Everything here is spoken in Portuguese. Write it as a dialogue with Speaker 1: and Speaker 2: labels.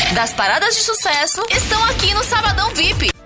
Speaker 1: das paradas de sucesso estão aqui no Sabadão VIP.